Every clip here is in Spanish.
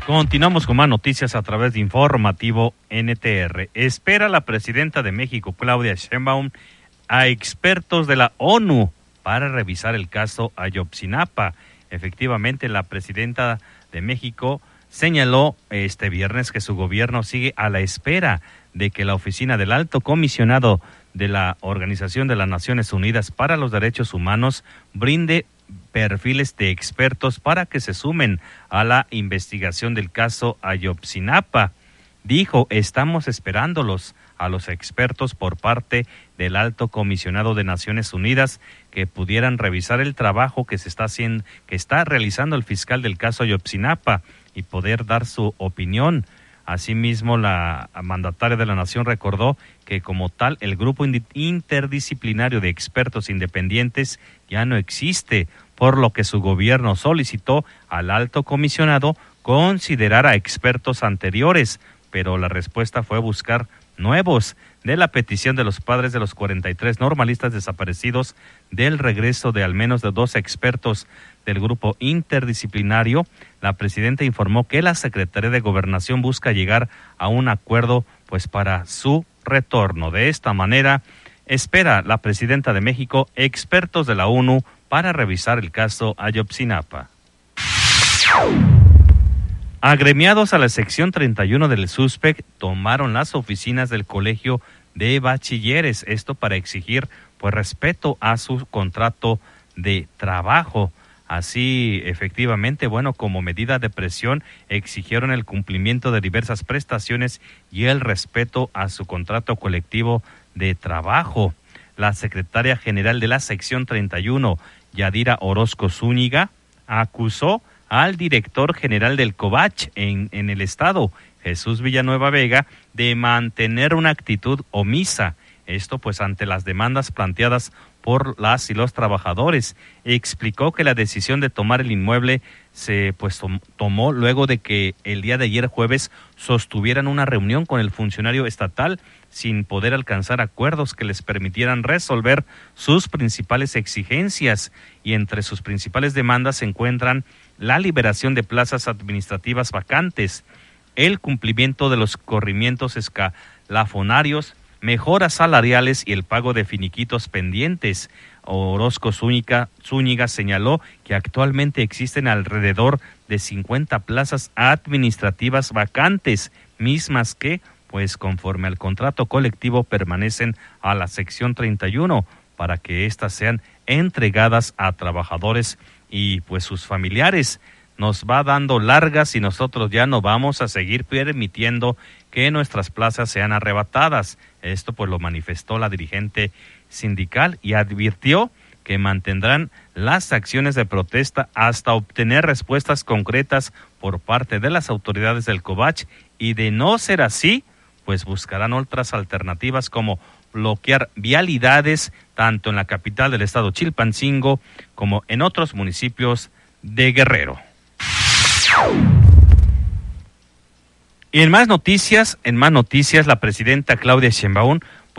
Continuamos con más noticias a través de Informativo NTR. Espera la presidenta de México, Claudia Sheinbaum, a expertos de la ONU para revisar el caso Ayotzinapa. Efectivamente, la presidenta de México señaló este viernes que su gobierno sigue a la espera de que la oficina del Alto Comisionado de la Organización de las Naciones Unidas para los Derechos Humanos brinde perfiles de expertos para que se sumen a la investigación del caso Ayotzinapa. Dijo, estamos esperándolos a los expertos por parte del Alto Comisionado de Naciones Unidas que pudieran revisar el trabajo que está realizando el fiscal del caso Ayotzinapa y poder dar su opinión. Asimismo, la mandataria de la Nación recordó que como tal el grupo interdisciplinario de expertos independientes ya no existe, por lo que su gobierno solicitó al Alto Comisionado considerar a expertos anteriores, pero la respuesta fue buscar nuevos. De la petición de los padres de los 43 normalistas desaparecidos del regreso de al menos de 2 expertos del grupo interdisciplinario, la presidenta informó que la Secretaría de Gobernación busca llegar a un acuerdo para su retorno. De esta manera, espera la presidenta de México expertos de la ONU para revisar el caso Ayotzinapa. Agremiados a la sección 31 del SUSPEC tomaron las oficinas del Colegio de Bachilleres, esto para exigir respeto a su contrato de trabajo. Así, efectivamente, como medida de presión, exigieron el cumplimiento de diversas prestaciones y el respeto a su contrato colectivo de trabajo. La secretaria general de la sección 31, Yadira Orozco Zúñiga, acusó al director general del COBACH en el estado, Jesús Villanueva Vega, de mantener una actitud omisa. Esto ante las demandas planteadas por las y los trabajadores. Explicó que la decisión de tomar el inmueble se tomó luego de que el día de ayer jueves sostuvieran una reunión con el funcionario estatal sin poder alcanzar acuerdos que les permitieran resolver sus principales exigencias, y entre sus principales demandas se encuentran la liberación de plazas administrativas vacantes, el cumplimiento de los corrimientos escalafonarios, mejoras salariales y el pago de finiquitos pendientes. Orozco Zúñiga señaló que actualmente existen alrededor de 50 plazas administrativas vacantes, mismas que, conforme al contrato colectivo, permanecen a la sección 31 para que éstas sean entregadas a trabajadores y sus familiares. Nos va dando largas y nosotros ya no vamos a seguir permitiendo que nuestras plazas sean arrebatadas. Esto lo manifestó la dirigente sindical y advirtió que mantendrán las acciones de protesta hasta obtener respuestas concretas por parte de las autoridades del COBACH, y de no ser así, buscarán otras alternativas como bloquear vialidades tanto en la capital del estado Chilpancingo como en otros municipios de Guerrero. Y en más noticias, la presidenta Claudia Sheinbaum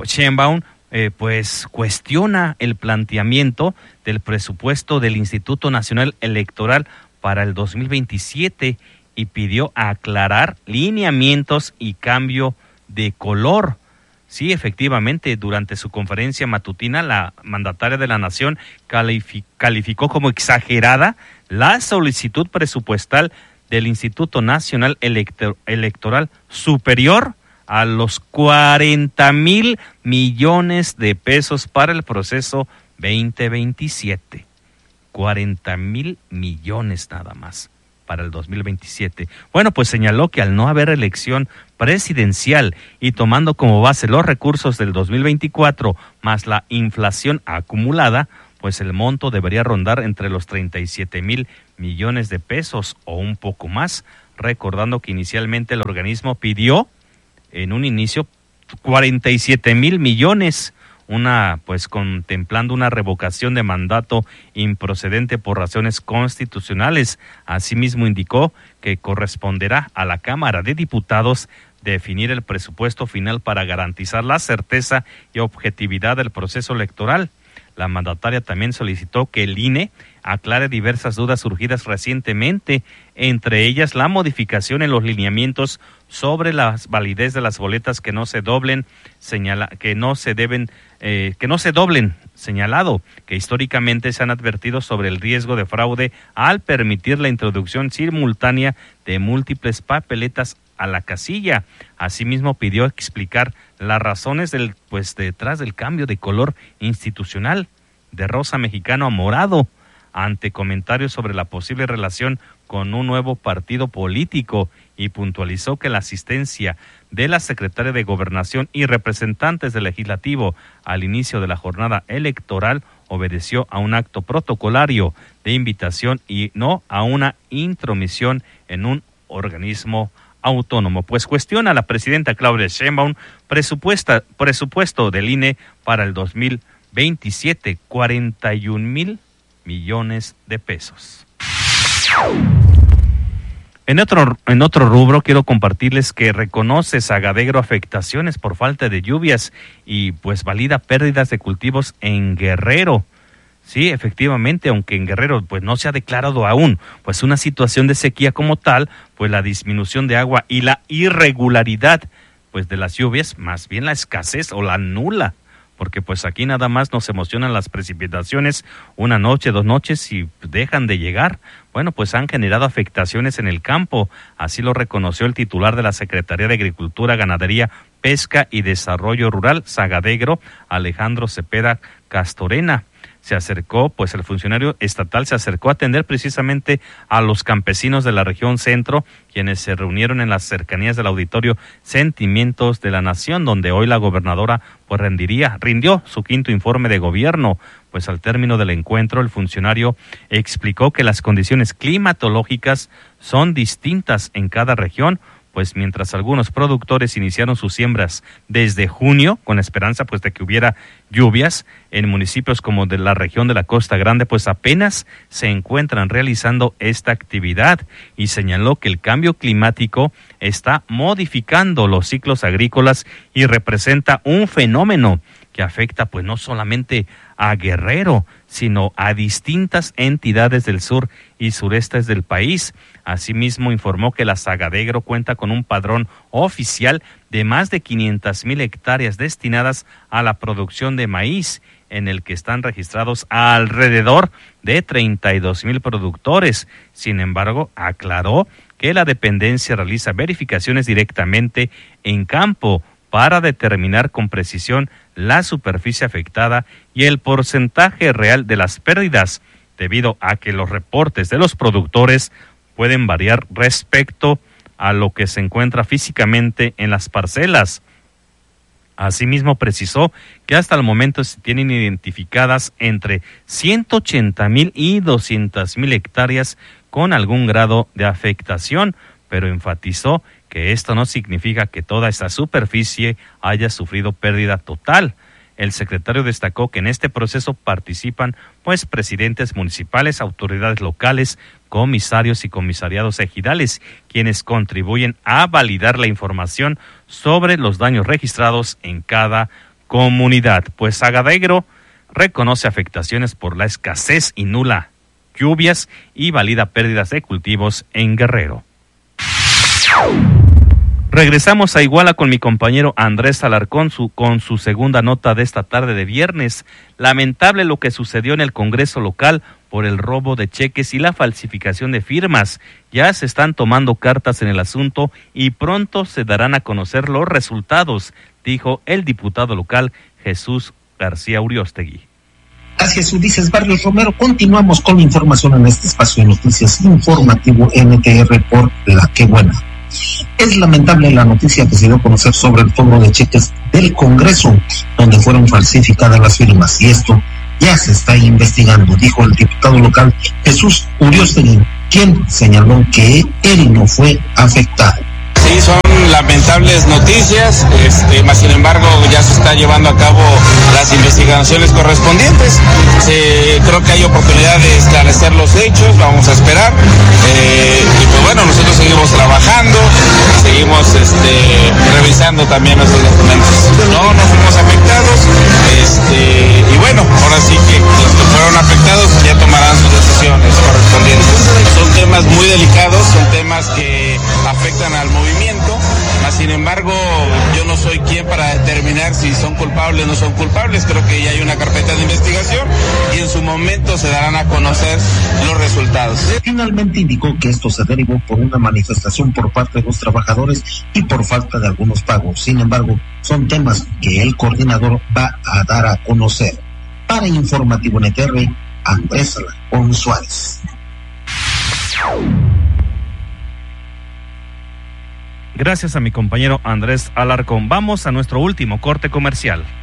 cuestiona el planteamiento del presupuesto del Instituto Nacional Electoral para el 2027 y pidió aclarar lineamientos y cambio de color. Sí, efectivamente, durante su conferencia matutina, la mandataria de la Nación calificó como exagerada la solicitud presupuestal del Instituto Nacional Electoral, superior a los 40,000 millones de pesos para el proceso 2027. 40,000 millones nada más para el 2027. Señaló que al no haber elección presidencial y tomando como base los recursos del 2024 más la inflación acumulada, el monto debería rondar entre los 37,000 millones de pesos o un poco más, recordando que inicialmente el organismo pidió en un inicio 47,000 millones, contemplando una revocación de mandato improcedente por razones constitucionales. Asimismo, indicó que corresponderá a la Cámara de Diputados definir el presupuesto final para garantizar la certeza y objetividad del proceso electoral. La mandataria también solicitó que el INE aclare diversas dudas surgidas recientemente, entre ellas la modificación en los lineamientos sobre la validez de las boletas que no se doblen, señalado que históricamente se han advertido sobre el riesgo de fraude al permitir la introducción simultánea de múltiples papeletas a la casilla. Asimismo, pidió explicar las razones detrás del cambio de color institucional de rosa mexicano a morado, ante comentarios sobre la posible relación con un nuevo partido político, y puntualizó que la asistencia de la secretaria de Gobernación y representantes del Legislativo al inicio de la jornada electoral obedeció a un acto protocolario de invitación y no a una intromisión en un organismo autónomo. Pues cuestiona a la presidenta Claudia Sheinbaum presupuesto del INE para el 2027, 41,000 millones de pesos. En otro rubro, quiero compartirles que reconoce Sagadegro afectaciones por falta de lluvias y pues valida pérdidas de cultivos en Guerrero. Sí, efectivamente, aunque en Guerrero pues no se ha declarado aún pues una situación de sequía como tal, pues la disminución de agua y la irregularidad pues de las lluvias, más bien la escasez o la nula, porque pues aquí nada más nos emocionan las precipitaciones una noche, 2 noches y dejan de llegar. Bueno, pues han generado afectaciones en el campo, así lo reconoció el titular de la Secretaría de Agricultura, Ganadería, Pesca y Desarrollo Rural, Sagadegro, Alejandro Cepeda Castorena. El funcionario estatal se acercó a atender precisamente a los campesinos de la región centro, quienes se reunieron en las cercanías del auditorio Sentimientos de la Nación, donde hoy la gobernadora pues rindió su 5º informe de gobierno. Pues al término del encuentro, el funcionario explicó que las condiciones climatológicas son distintas en cada región, pues mientras algunos productores iniciaron sus siembras desde junio, con esperanza pues de que hubiera lluvias, en municipios como de la región de la Costa Grande pues apenas se encuentran realizando esta actividad, y señaló que el cambio climático está modificando los ciclos agrícolas y representa un fenómeno que afecta pues no solamente a Guerrero, sino a distintas entidades del sur y sureste del país. Asimismo, informó que la Sagadegro cuenta con un padrón oficial de más de 500,000 hectáreas destinadas a la producción de maíz, en el que están registrados alrededor de 32,000 productores. Sin embargo, aclaró que la dependencia realiza verificaciones directamente en campo para determinar con precisión la superficie afectada y el porcentaje real de las pérdidas, debido a que los reportes de los productores pueden variar respecto a lo que se encuentra físicamente en las parcelas. Asimismo, precisó que hasta el momento se tienen identificadas entre 180,000 y 200,000 hectáreas con algún grado de afectación, pero enfatizó que esto no significa que toda esta superficie haya sufrido pérdida total. El secretario destacó que en este proceso participan pues presidentes municipales, autoridades locales, comisarios y comisariados ejidales, quienes contribuyen a validar la información sobre los daños registrados en cada comunidad. Pues Sagadegro reconoce afectaciones por la escasez y nula lluvias y valida pérdidas de cultivos en Guerrero. Regresamos a Iguala con mi compañero Andrés Alarcón con su segunda nota de esta tarde de viernes. Lamentable lo que sucedió en el Congreso local por el robo de cheques y la falsificación de firmas. Ya se están tomando cartas en el asunto y pronto se darán a conocer los resultados, dijo el diputado local Jesús García Uriostegui. Gracias, Ulises Barrios Romero. Continuamos con la información en este espacio de noticias informativo NTR por La Que Buena. Es lamentable la noticia que se dio a conocer sobre el cobro de cheques del Congreso, donde fueron falsificadas las firmas, y esto ya se está investigando, dijo el diputado local Jesús Uriostegui, quien señaló que él no fue afectado. Sí, son lamentables noticias, más sin embargo ya se está llevando a cabo las investigaciones correspondientes. Creo que hay oportunidad de esclarecer los hechos, vamos a esperar. Y pues bueno, nosotros seguimos trabajando, seguimos revisando también nuestros documentos. No fuimos afectados, y bueno, bueno, ahora sí que los que fueron afectados ya tomarán sus decisiones correspondientes. Son temas muy delicados, son temas que afectan al movimiento, mas sin embargo yo no soy quien para determinar si son culpables o no son culpables. Creo que ya hay una carpeta de investigación y en su momento se darán a conocer los resultados. Finalmente indicó que esto se derivó por una manifestación por parte de los trabajadores y por falta de algunos pagos. Sin embargo, son temas que el coordinador va a dar a conocer. Para Informativo NTR, Andrés Alarcón Suárez. Gracias a mi compañero Andrés Alarcón. Vamos a nuestro último corte comercial.